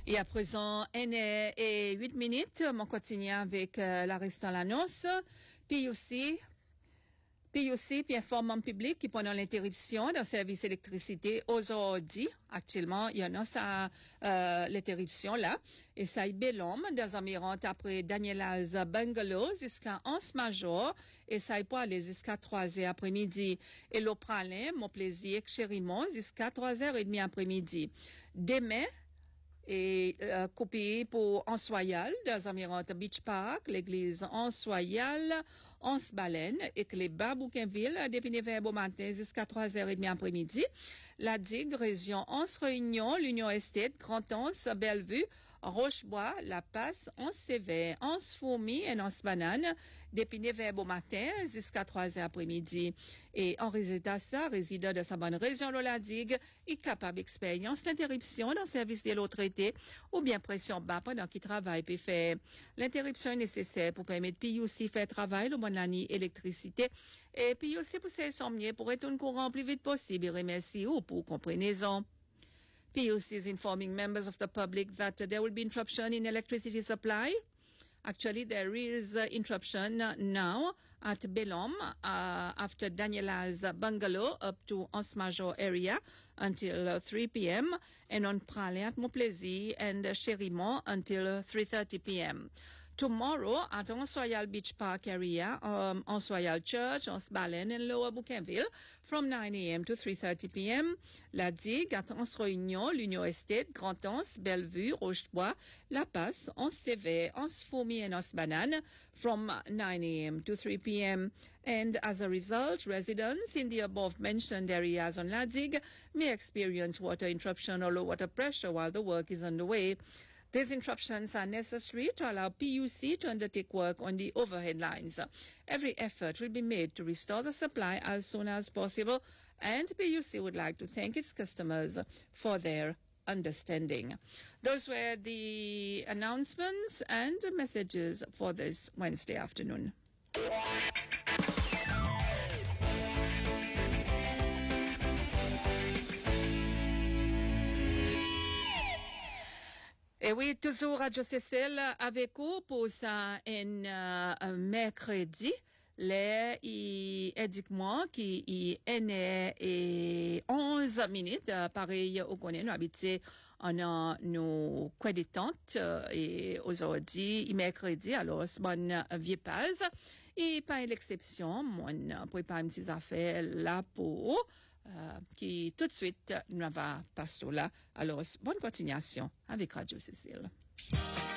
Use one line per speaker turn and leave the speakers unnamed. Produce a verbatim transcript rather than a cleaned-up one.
Et à présent, une heure et huit minutes, on continue avec euh, la restant l'annonce. Puis aussi, puis aussi, puis informement public qui pendant l'interruption d'un service d'électricité aujourd'hui, actuellement, il y en a ça, euh, l'interruption là, et ça y belom dans environ après Daniela's Bungalow jusqu'à onze major, et ça y peut aller jusqu'à trois heures après-midi. Et l'Opralin, mon plaisir, Chérimont, jusqu'à trois heures trente après-midi. Demain, et euh, copié pour Ansoyal, dans environ Beach Park, l'église Ansoyal, Anse Baleine, et que les bas Bouquinville, depuis neuf heures au matin jusqu'à trois heures trente après-midi. La digue, région Anse Réunion, l'Union Estate, Grand Anse, Bellevue, Rochebois, La Passe, Anse Sévère, Anse Fourmi et Anse Banane, depuis neuf heures au matin jusqu'à trois heures après-midi. Et en résultat, ça, résident de sa bonne région de la digue, est capable d'expérience l'interruption d'un service de l'eau traitée ou bien pression bas pendant qu'il travaille puis fait. L'interruption est nécessaire pour permettre puis aussi faire travail le bon année électricité et puis aussi pour s'informer pour être un courant plus vite possible. Et remercie ou pour compréhension. P U C is informing members of the public that uh, there will be interruption in electricity supply. Actually, there is uh, interruption uh, now at Belom uh, after Daniela's Bungalow up to Anse Major area until uh, three p.m. and on Pralin at Montplaisir and uh, Chérimont until uh, three thirty p.m. Tomorrow at Ansoyal Beach Park area, um, Ansoyal Church, Anse Baleine and Lower Bouquinville from nine a.m. to three thirty p.m. La Digue at Anse Réunion, l'Union Estate, Grand Anse, Bellevue, Rochebois, La Passe, Anse Sévère, Anse Fourmi and Anse Banane from nine a.m. to three p.m. And as a result, residents in the above mentioned areas on La Digue may experience water interruption or low water pressure while the work is underway. These interruptions are necessary to allow P U C to undertake work on the overhead lines. Every effort will be made to restore the supply as soon as possible, and P U C would like to thank its customers for their understanding. Those were the announcements and messages for this Wednesday afternoon. Et oui, toujours Radio C C L avec vous pour ça un, euh, un mercredi. Là, il indique-moi qu'il est né et onze minutes, euh, pareil au connaît, nous habitons, on a nos créditantes, euh, et aujourd'hui, il mercredi, alors, c'est bonne vieux paz. Et pas l'exception, mon, prépare une petite affaire là pour, euh, qui tout de suite, nous va passer là. Alors, bonne continuation avec Radio C C L.